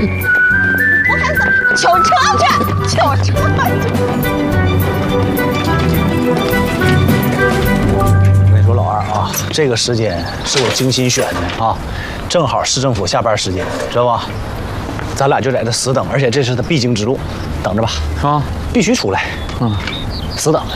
我还是求车去，求车去。 我跟你说，老二啊，这个时间是我精心选的啊，正好市政府下班时间，知道吧？咱俩就在这死等，而且这是他必经之路，等着吧。 啊， 必须出来。死等。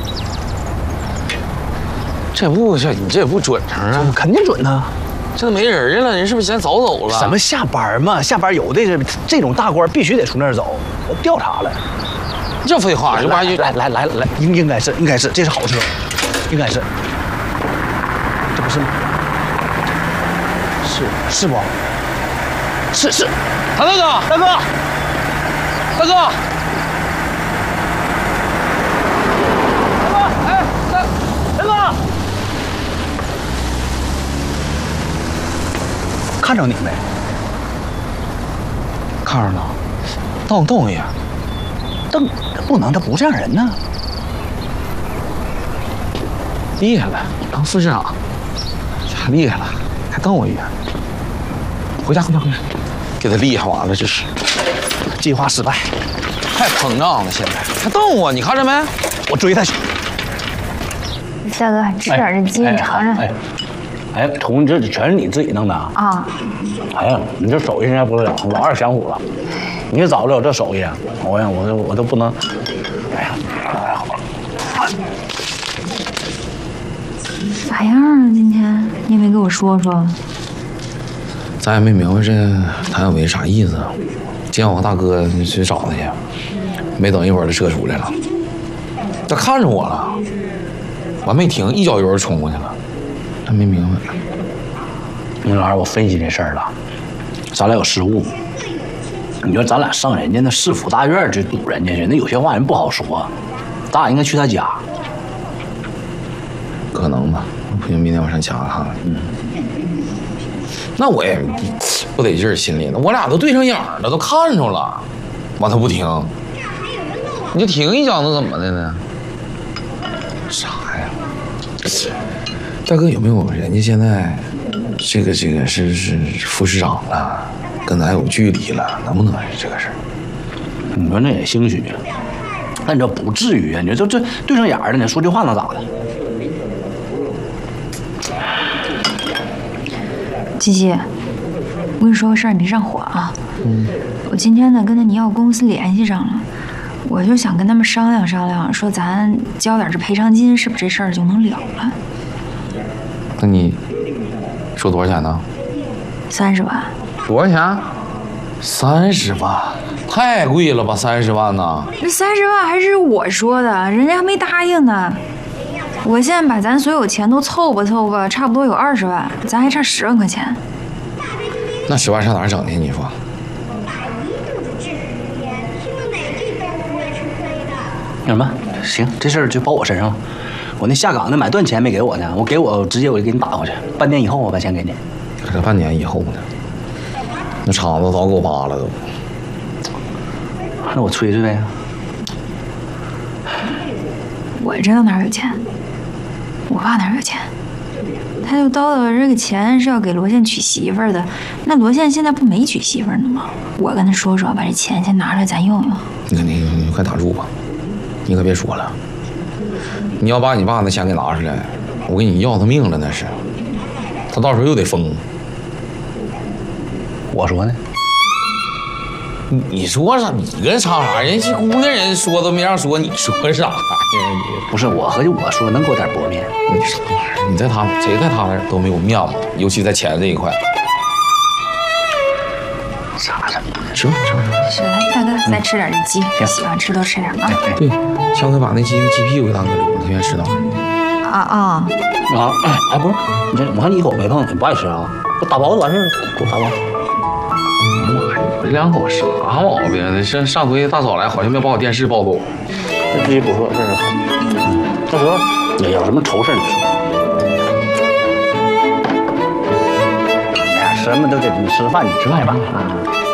你这也不准成啊！ 肯定准呐。 这都没人了，人是不是先早走了？ 什么下班嘛？下班有的这种大官必须得从那儿走，我调查了。 这废话，这玩意来，应该是，这是好车，应该是，这不是吗？是不？是， 大哥，哎，大哥， 看着你没？ 看着呢，瞪我一眼， 瞪不能，他不这样人呢。 厉害了，当副市长，太厉害了，还瞪我一眼。回家，给他厉害完了，这是计划失败， 太膨胀了，现在还瞪我，你看着没？ 我追他去。 大哥，吃点这鸡，你尝尝。 哎，彤，这全是你自己弄的啊？哎呀，你这手艺现在不得了，老二享福了。你早就有这手艺，我都不能。哎呀， 咋样啊？今天你也没跟我说说。 咱也没明白这谭小维啥意思。见我大哥去找他去，没等一会儿他车出来了，他看着我了，我还没停，一脚油就冲过去了。他没明白。 那老二，我分析这事儿了，咱俩有失误。你说咱俩上人家那市府大院去堵人家去，那有些话人不好说，咱俩应该去他家。 可能吧，不行，明天我上家看看。那我也不得劲儿，心里呢，我俩都对上眼了，都看着了，完他不停，你就停一脚，那怎么的呢？啥呀？大哥有没有人家现在这个是副市长了，跟咱有距离了，能不能是这个事儿？ 你说那也兴许，那你说不至于啊？你说这对上眼了，你说句话能咋的？ 七七，我跟你说个事儿，你别上火啊。我今天呢跟那尼奥公司联系上了，我就想跟他们商量商量，说咱交点这赔偿金，是不是这事儿就能了了？ 那你说多少钱呢 30万。 多少钱？30万，太贵了吧？30万呢？ 这30万还是我说的，人家还没答应呢。我现在把咱所有钱都凑吧，差不多有20万，咱还差10万块钱。 那10万上哪儿整去？你说？ 那什么，行，这事儿就包我身上了。我那下岗的买断钱没给我呢，我直接我就给你打过去，半年以后我把钱给你。 可这半年以后呢？那厂子早给我扒了都。 那我催催呗。 我知道哪儿有钱，我爸哪儿有钱，他就叨叨这个钱是要给罗宪娶媳妇儿的。那罗宪现在不没娶媳妇儿呢吗？我跟他说说，把这钱先拿出来咱用用。 你快打住吧，你可别说了。你要把你爸那钱给拿出来，我跟你要他命了那是。他到时候又得疯。 我说呢？ 你说啥？你跟啥？人家姑娘人说都没让说，你说啥？ 不是我合计我说能给我点薄面？ 你啥玩意儿？你在他谁在他那儿都没有面子，尤其在钱这一块。 啥什么？ 吃， 来，大哥，再吃点这鸡，喜欢吃多吃点啊。 对，下回把那鸡屁股给大哥留，你愿意吃到。 哎，不是，我看你一口没碰，你不爱吃啊？不打包子完事儿，给我打包。 这两口啥毛病？上回大嫂来好像没把我电视抱走。 这必须不错，这是。到时候也有什么愁事你说。哎呀，什么都得你吃饭，你吃饭吧啊。